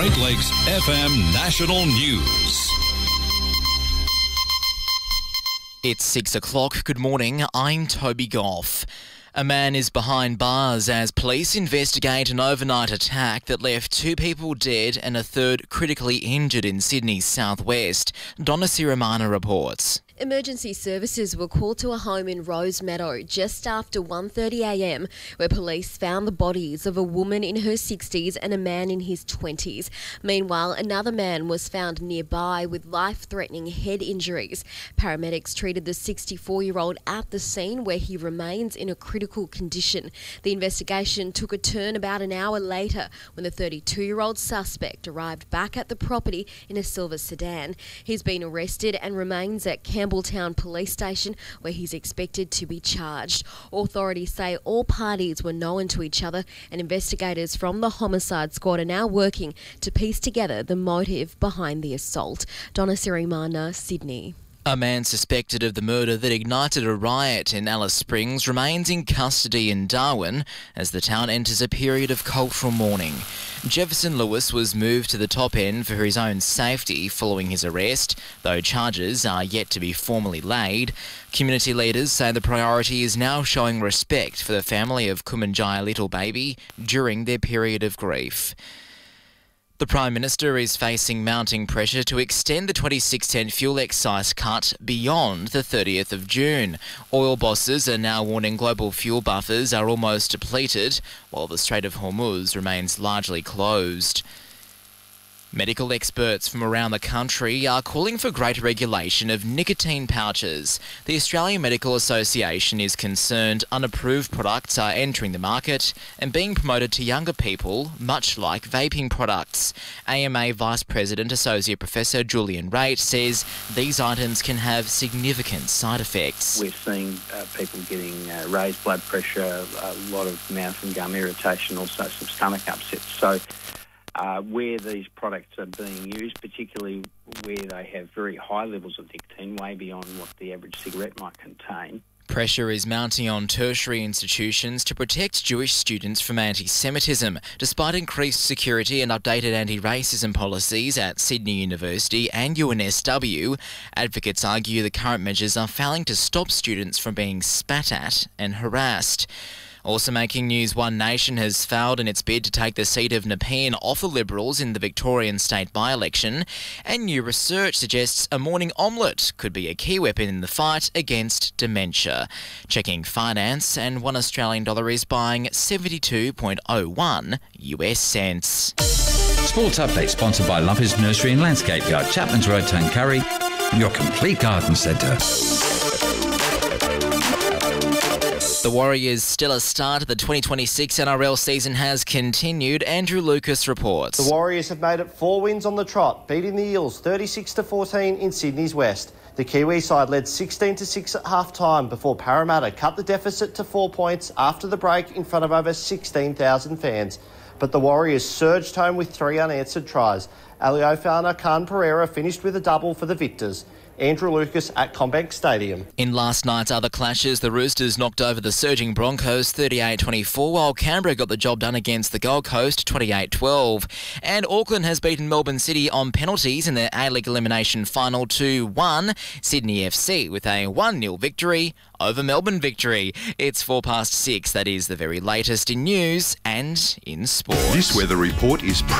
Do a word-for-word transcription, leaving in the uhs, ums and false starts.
Great Lakes F M National News. It's six o'clock. Good morning. I'm Toby Goff. A man is behind bars as police investigate an overnight attack that left two people dead and a third critically injured in Sydney's southwest. Donna Siramana reports. Emergency services were called to a home in Rosemeadow just after one thirty a m where police found the bodies of a woman in her sixties and a man in his twenties. Meanwhile, another man was found nearby with life-threatening head injuries. Paramedics treated the sixty-four-year-old at the scene where he remains in a critical condition. The investigation took a turn about an hour later when the thirty-two-year-old suspect arrived back at the property in a silver sedan. He's been arrested and remains at Campbelltown Police Station where he's expected to be charged. Authorities say all parties were known to each other and investigators from the homicide squad are now working to piece together the motive behind the assault. Donna Sirimana, Sydney. A man suspected of the murder that ignited a riot in Alice Springs remains in custody in Darwin as the town enters a period of cultural mourning. Jefferson Lewis was moved to the top end for his own safety following his arrest, though charges are yet to be formally laid. Community leaders say the priority is now showing respect for the family of Kumanjaya Little Baby during their period of grief. The Prime Minister is facing mounting pressure to extend the twenty-six cent fuel excise cut beyond the thirtieth of June. Oil bosses are now warning global fuel buffers are almost depleted, while the Strait of Hormuz remains largely closed. Medical experts from around the country are calling for greater regulation of nicotine pouches. The Australian Medical Association is concerned unapproved products are entering the market and being promoted to younger people, much like vaping products. A M A Vice President Associate Professor Julian Raitt says these items can have significant side effects. We're seeing uh, people getting uh, raised blood pressure, a lot of mouth and gum irritation, also some stomach upset. So Uh, where these products are being used, particularly where they have very high levels of nicotine, way beyond what the average cigarette might contain. Pressure is mounting on tertiary institutions to protect Jewish students from anti-Semitism. Despite increased security and updated anti-racism policies at Sydney University and U N S W, advocates argue the current measures are failing to stop students from being spat at and harassed. Also making news, One Nation has failed in its bid to take the seat of Nepean off the Liberals in the Victorian state by-election, and new research suggests a morning omelette could be a key weapon in the fight against dementia. Checking finance, and one Australian dollar is buying seventy-two point oh one U S cents. Sports update sponsored by Lumpers Nursery and Landscape Yard, Chapman's Road, Tuncurry, your complete garden centre. The Warriors' stellar start of the twenty twenty-six N R L season has continued. Andrew Lucas reports. The Warriors have made it four wins on the trot, beating the Eels thirty-six to fourteen in Sydney's West. The Kiwi side led sixteen to six at half-time before Parramatta cut the deficit to four points after the break in front of over sixteen thousand fans. But the Warriors surged home with three unanswered tries. Aliofana Khan Pereira finished with a double for the victors. Andrew Lucas at CommBank Stadium. In last night's other clashes, the Roosters knocked over the surging Broncos thirty-eight twenty-four, while Canberra got the job done against the Gold Coast twenty-eight twelve. And Auckland has beaten Melbourne City on penalties in their A-League elimination final two one. Sydney F C with a one nil victory over Melbourne victory. It's four past six. That is the very latest in news and in sport. This weather report is